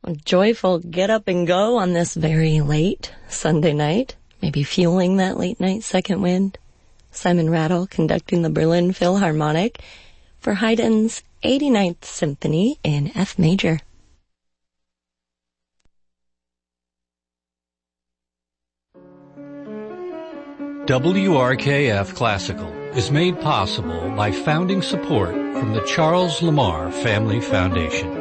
A joyful get up and go on this very late Sunday night, maybe fueling that late night second wind. Simon Rattle conducting the Berlin Philharmonic for Haydn's 89th Symphony in F major. WRKF Classical is made possible by founding support from the Charles Lamar Family Foundation.